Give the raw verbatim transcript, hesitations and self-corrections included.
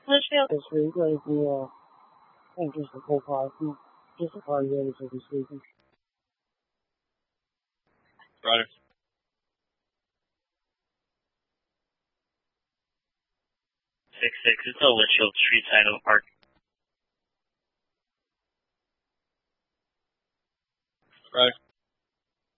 Litchfield. It's really great. We, uh, I think just the whole party, just the party ready to be sleeping. Roger. Six six. It's a Litchfield Street side of the park. Roger.